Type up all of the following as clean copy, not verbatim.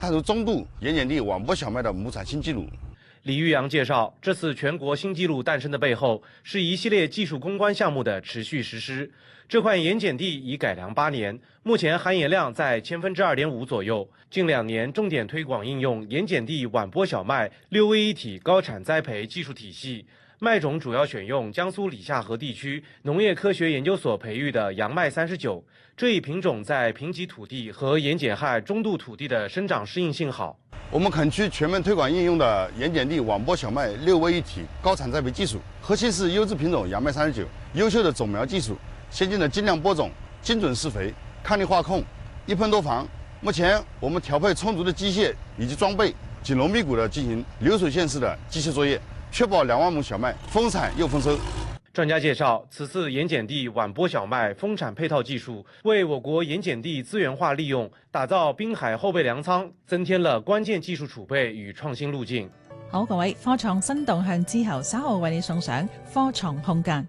踏入中度盐碱地晚播小麦的亩产新纪录。 李玉阳介绍，这次全国新纪录诞生的背后，是一系列技术攻关项目的持续实施。这块盐碱地已改良8年，目前含盐量在2.5%左右。近2年重点推广应用盐碱地晚播小麦6A 一体高产栽培技术体系。麦种主要选用江苏理下河地区农业科学研究所培育的洋麦39，这一品种在贫瘠土地和盐碱害中度土地的生长适应性好。 我们垦区全面推广应用的盐碱地晚播小麦6A 一体高产栽培技术，核心是优质品种洋麦39，优秀的种苗技术，先进的精量播种、精准施肥、抗力化控、一喷多防。目前我们调配充足的机械以及装备，紧锣密鼓地进行流水线式的机械作业，确保2万亩小麦丰产又丰收。 专家介绍，此次盐碱地晚播小麦丰产配套技術，為我國鹽碱地資源化利用、打造濱海後備糧倉，增添了關鍵技術儲備與創新路徑。 好，各位，科創新動向之後，稍後為你送上科創空間。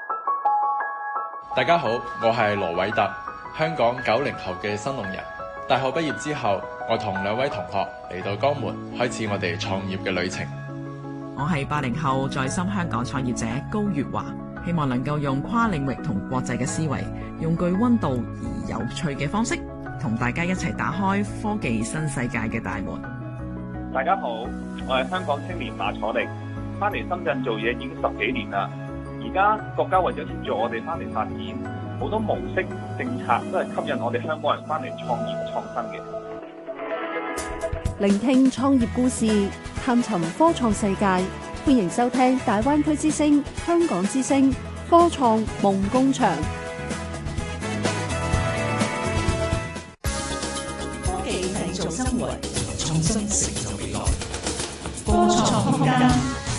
大家好，我係羅偉特，香港90後嘅新農人。大學畢業之後，我同2位同學嚟到江門，開始我哋創業嘅旅程。 我係80後在深香港創業者高月華，希望能夠用跨領域同國際嘅思維，用具溫度而有趣嘅方式，同大家一齊打開科技新世界嘅大門。 大家好，我係香港青年馬楚力，翻嚟深圳做嘢已經10幾年啦。而家國家為咗協助我哋翻嚟發展，好多模式政策都係吸引我哋香港人翻嚟創業創新嘅。 聆聽創業故事，探尋科創世界，歡迎收聽大灣區之聲、香港之聲科創夢工場。 科技製造生活，創新成就未來。科創空間。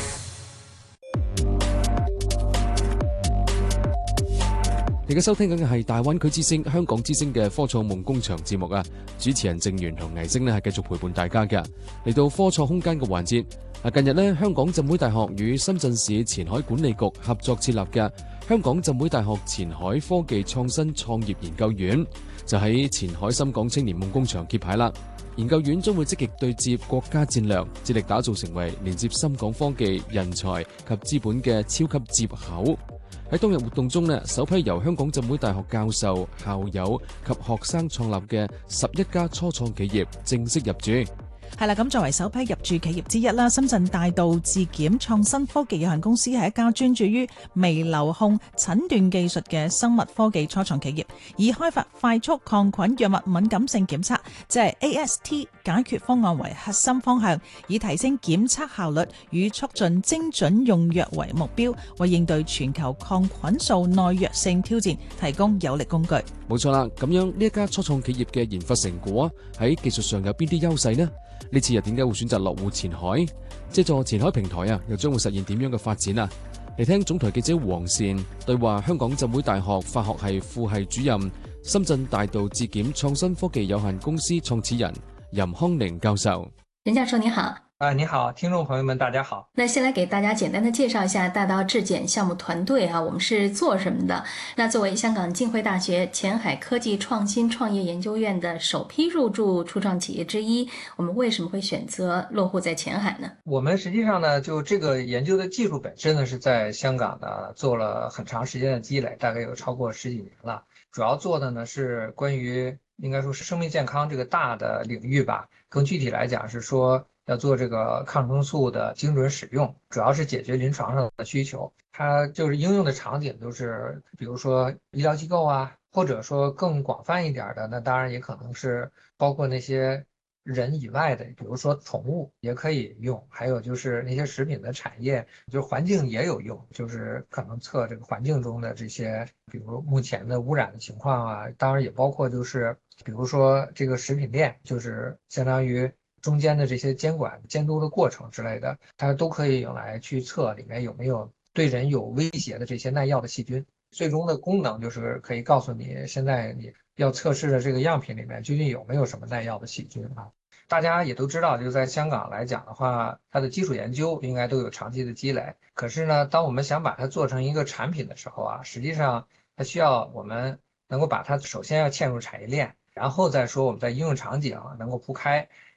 而家收聽緊嘅係大灣區之聲、香港之聲嘅科創夢工場節目啊！主持人鄭源同倪星呢係繼續陪伴大家嘅。嚟到科創空間嘅環節，近日呢，香港浸會大學與深圳市前海管理局合作設立嘅香港浸會大學前海科技創新創業研究院，就喺前海深港青年夢工場揭牌啦。研究院將會積極對接國家戰略，致力打造成為連接深港科技人才及資本嘅超級接口。喺當日活動中呢，首批由香港浸會大學教授、校友及學生創立嘅11家初創企業正式入駐。 係啦，咁作為首批入駐企業之一啦，深圳大道智檢創新科技有限公司係一家專注於微流控診斷技術嘅生物科技初創企業，以開發快速抗菌藥物敏感性檢測，即係 AST 解決方案為核心方向，以提升檢測效率與促進精準用藥為目標，為應對全球抗菌素耐藥性挑戰提供有力工具。 冇錯啦，咁樣呢一家初創企業嘅研發成果喺技術上有邊啲優勢呢？呢次又點解會選擇落戶前海？借助前海平台啊，又將會實現點樣嘅發展啊？嚟聽總台記者胡黃善對話香港浸會大學法學系副系主任、深圳大道智檢創新科技有限公司創始人任康寧教授。 任教授你好。 你好，聽眾朋友們大家好。 那先來給大家簡單的介紹一下大道智檢項目團隊我們是做什麼的。那作為香港浸會大學前海科技創新創業研究院的首批入駐初創企業之一，我們為什麼會選擇落戶在前海呢？ 我們實際上呢，就這個研究的技術本身呢，是在香港呢做了很長時間的積累，大概有超過10幾年了。主要做的呢是關於應該說是生命健康這個大的領域吧，更具體來講是說要做這個抗生素的精準使用，主要是解決臨床上的需求。它就是應用的場景都是，比如說醫療機構啊，或者說更廣泛一點的，那當然也可能是包括那些人以外的，比如說寵物也可以用，還有就是那些食品的產業，就是環境也有用，就是可能測這個環境中的這些，比如目前的污染的情況啊，當然也包括就是比如說這個食品鏈，就是相當於中間的這些監管監督的過程之類的，它都可以用來去測裡面有沒有對人有威脅的這些耐藥的細菌。最終的功能就是可以告訴你，現在你要測試的這個樣品裡面究竟有沒有什麼耐藥的細菌啊。大家也都知道，就在香港來講的話，它的基礎研究應該都有長期的積累。可是呢，當我們想把它做成一個產品的時候啊，實際上它需要我們能夠把它首先要嵌入產業鏈，然後再說我們在應用場景能夠鋪開，